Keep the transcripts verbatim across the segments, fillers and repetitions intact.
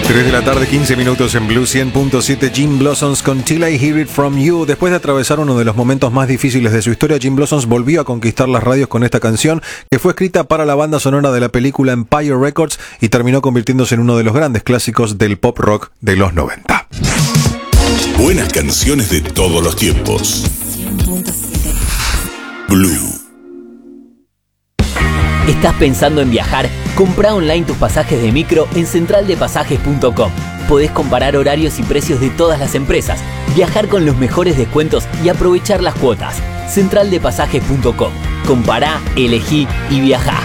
tres de la tarde, quince minutos en Blue cien punto siete. Gin Blossoms con Till I Hear It From You. Después de atravesar uno de los momentos más difíciles de su historia, Gin Blossoms volvió a conquistar las radios con esta canción, que fue escrita para la banda sonora de la película Empire Records y terminó convirtiéndose en uno de los grandes clásicos del pop rock de los noventa. Buenas canciones de todos los tiempos. Blue. ¿Estás pensando en viajar? Comprá online tus pasajes de micro en central de pasajes punto com. Podés comparar horarios y precios de todas las empresas, viajar con los mejores descuentos y aprovechar las cuotas. central de pasajes punto com. Compará, elegí y viajá.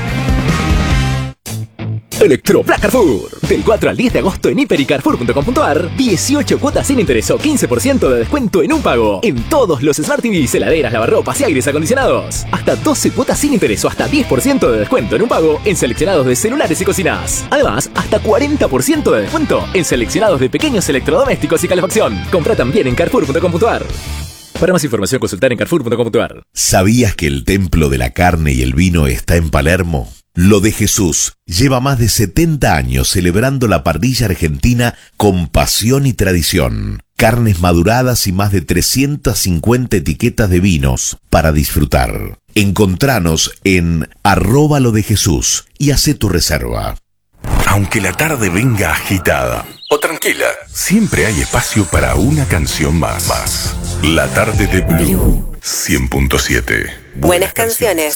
Electropla Carrefour. Del cuatro al diez de agosto en hiper y carrefour punto com punto a r, dieciocho cuotas sin interés o quince por ciento de descuento en un pago. En todos los Smart T Vs, heladeras, lavarropas y aires acondicionados. Hasta doce cuotas sin interés o hasta diez por ciento de descuento en un pago en seleccionados de celulares y cocinas. Además, hasta cuarenta por ciento de descuento en seleccionados de pequeños electrodomésticos y calefacción. Compra también en carrefour punto com punto a r. Para más información, consultar en carrefour punto com punto a r. ¿Sabías que el templo de la carne y el vino está en Palermo? Lo de Jesús lleva más de setenta años celebrando la parrilla argentina con pasión y tradición. Carnes maduradas y más de trescientas cincuenta etiquetas de vinos para disfrutar. Encontranos en arroba lo de Jesús y hacé tu reserva. Aunque la tarde venga agitada o tranquila, siempre hay espacio para una canción más. más. La tarde de Blue cien punto siete. Buenas canciones